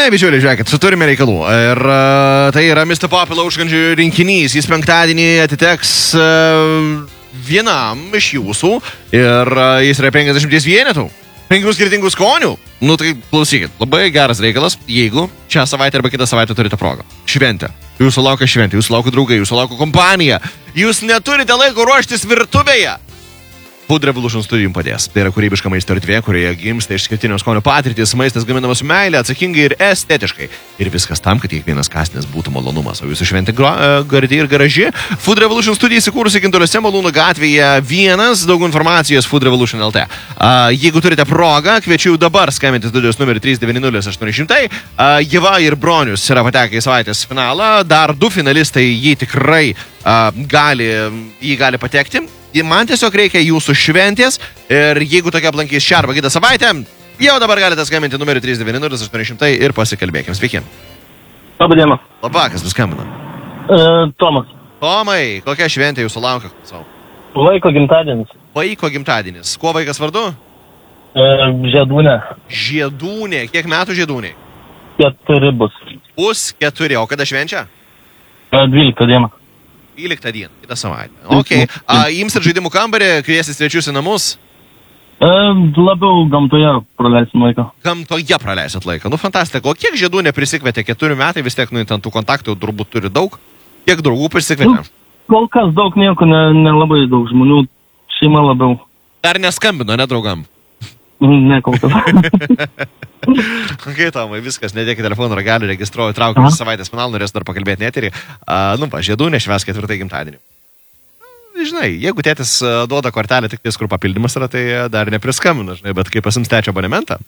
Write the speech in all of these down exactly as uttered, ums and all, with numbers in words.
Gerai, bičiuliai, žiūrėkit, su turime reikalų. Ir uh, tai yra mister Popilo užkandžių rinkinys. Jis penktadienį atiteks uh, vienam iš jūsų ir uh, jis yra penkiasdešimt vienetų. Penkių skirtingų skonių. Nu tai klausykit, labai geras reikalas, jeigu šią savaitę arba kitą savaitę turite progą. Šventė. Jūsų laukia šventė, jūsų laukia draugai, jūsų laukia kompanija. Jūs neturite laiko ruoštis virtuvėje. Food Revolution studijų padės. Tai yra kūrybiška maisto erdvė, kurioje gimsta išskirtinio skonio patirtis, maistas gaminamas su meilė, atsakingai ir estetiškai. Ir viskas tam, kad kiekvienas kąsnis būtų malonumas, o jūsų šventė gardi ir garaži. Food Revolution studija įsikūrusi Gintuliuose Malūno gatvėje vienas, daug informacijos Food Revolution L T. Uh, jeigu turite progą, kviečiu dabar skambinti studijos numerį trys devyni nulis aštuoni šimtai. Uh, Ieva ir Bronius yra patekę į savaitės finalą. Dar du finalistai jį tikrai uh, gali, jį gali patekti. Man tiesiog reikia jūsų šventės ir jeigu tokia aplankys šią arba kitą savaitę, jau dabar galite skambinti numerį trys devyni nulis aštuoni šimtai ir pasikalbėkim. Sveiki. Labą dieną. Labą, kas vis skambina? Uh, Tomas. Tomai, kokia šventė jūsų laukia? Vaiko gimtadienis. Vaiko gimtadienis. Kuo vaikas vardu? Uh, Žiedūnė. Žiedūnė. Kiek metų Žiedūnė? Keturi bus. Bus keturi. O kada švenčia? Uh, Dvyliktą dieną. dvyliktą dieną, kitą savaitę. Ok. A, jums ir žaidimų kambarį, kviesis svečius į namus? E, labiau gamtoje praleisim laiką. Gamtoje praleisit laiką. Nu, fantastika. O kiek žiedų neprisikvietė? Keturi metai, vis tiek, nu, ten tų kontaktų turbūt turi daug. Kiek draugų prisikvietė? Nu, kol kas daug nieko, nelabai ne, ne daug žmonių. Šeima labiau. Dar neskambino, ne draugam? Ne, kol kas. Ok, Tomai, viskas, nedėkit telefono ragelį, registruoju, traukiu visą savaitės finalą, norėsiu dar pakalbėti neterį. Uh, nu, pa, žiedų nešves ketvirtą gimtadienį. Žinai, jeigu tėtis uh, duoda kortelę tik ties, kur papildymas yra, tai uh, dar nepriskambina, žinai, bet kai pasims tečio abonementą.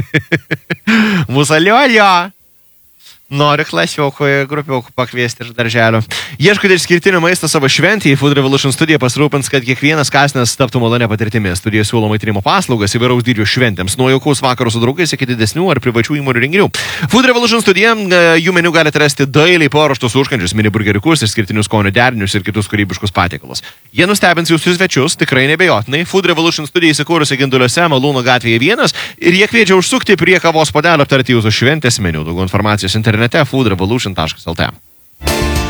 Mūsų aliolio. Nori klasiokų grupiokų pakviesti iš darželio. Ieškote išskirtinio maisto savo šventėje, Food Revolution studija pasirūpins, kad kiekvienas kąsnis taptų malonę patirtimi. Studija siūlo maitinimo paslaugas įvairaus dydžio šventėms, nuo jaukaus vakaro su draugais iki didesnių ar privačių įmonių renginių. Food Revolution studija, jų meniu galite rasti dailiai paruoštus užkandžius, mini burgeriukus, išskirtinius skonio derinius ir kitus kūrybiškus patiekalus. Jie nustebins jūsų svečius, tikrai nebejotinai. Food Revolution studija įsikūrusi Gintuliuose Malūno gatvėje vienas ir jie kviečia užsukti prie kavos puodelio aptarti jūsų šventės meniu. Daugiau informacijos internete food revolution taškas l t.